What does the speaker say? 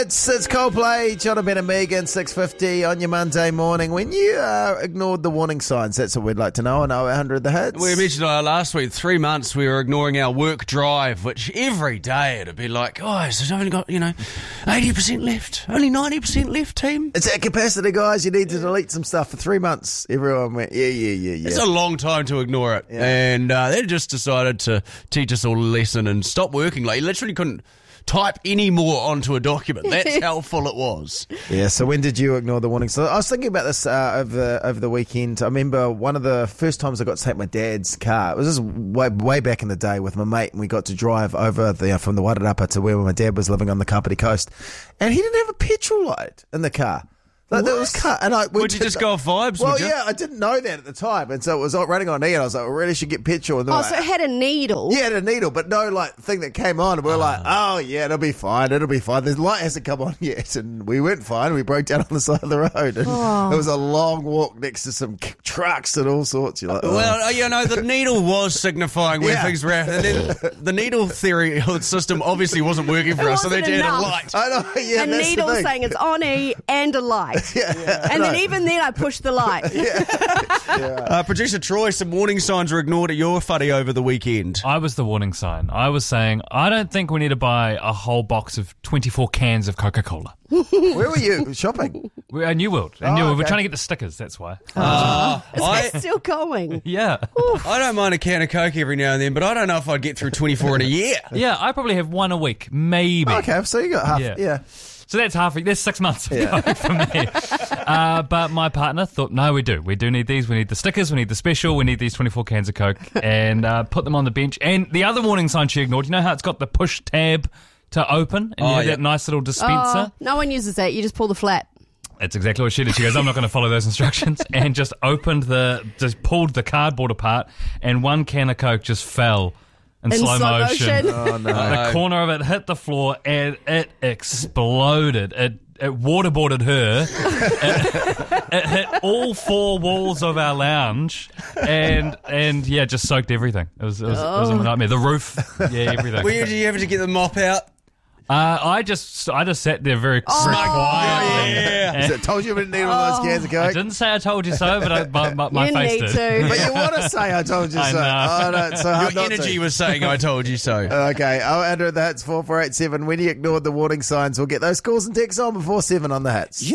It's Coldplay, Jonathan and Megan, 6:50 on your Monday morning. When you ignored the warning signs, that's what we'd like to know on 0800 The Hits. We mentioned last week, 3 months we were ignoring our work drive, which every day it'd be like, guys, I've only got, 80% left, only 90% left, team. It's at capacity, guys. You need to delete some stuff for 3 months. Everyone went, yeah. It's a long time to ignore it. Yeah. And they just decided to teach us all a lesson and stop working. Like, you literally couldn't type any more onto a document. That's how full it was. Yeah, so when did you ignore the warning? So I was thinking about this over the weekend. I remember one of the first times I got to take my dad's car. It was just way back in the day with my mate, and we got to drive over from the Wairarapa to where my dad was living on the Kapiti coast. And he didn't have a petrol light in the car. Like, that was cut. And would you just go off vibes? Well, would you? yeah, I didn't know that at the time, and so it was running on E, and I was like, we really should get petrol. And so it had a needle. Yeah, it had a needle, but no thing that came on. And we were like, oh yeah, it'll be fine. The light hasn't come on yet, and we went fine. We broke down on the side of the road, and it was a long walk next to some trucks and all sorts. You're like, well, the needle was signifying where things were at, and then the needle theory system obviously wasn't working for us, so they had a light. I know, yeah, a needle saying it's on E and a light. And then even then I pushed the light. Producer Troy, some warning signs were ignored at your whare over the weekend. I was the warning sign. I was saying, I don't think we need to buy a whole box of 24 cans of Coca-Cola. Where were you shopping? We're at New World. We're trying to get the stickers, that's why. Is that still going? Yeah. I don't mind a can of Coke every now and then, but I don't know if I'd get through 24 in a year. Yeah, I probably have one a week, maybe. Okay, so you got half. Yeah. So that's that's 6 months of Coke for me. But my partner thought, no, we do. We do need these. We need the stickers. We need the special. We need these 24 cans of Coke, and put them on the bench. And the other warning sign she ignored, you know how it's got the push tab to open, and you have that nice little dispenser? No one uses that. You just pull the flap. That's exactly what she did. She goes, I'm not going to follow those instructions, and just pulled the cardboard apart, and one can of Coke just fell in slow motion. Oh, no. The corner of it hit the floor, and it exploded. It waterboarded her. It hit all four walls of our lounge, and just soaked everything. It was a nightmare. The roof, everything. Did you have to get the mop out? I just sat there very quietly. Yeah. Told you we didn't need all those cans of Coke. I didn't say I told you so, but my you face need did. to. But you want to say I told you so. Oh, no, it's so hard Your not energy to. was saying I told you so. Okay, Andrew, that's 4487. When you ignored the warning signs, we'll get those calls and texts on before 7 on the Hits.